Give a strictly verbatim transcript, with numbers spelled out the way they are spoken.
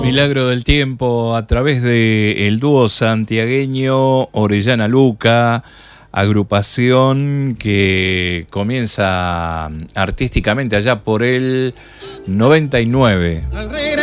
Milagro del Tiempo a través de el dúo santiagueño Orellana Luca, agrupación que comienza artísticamente allá por el noventa y nueve.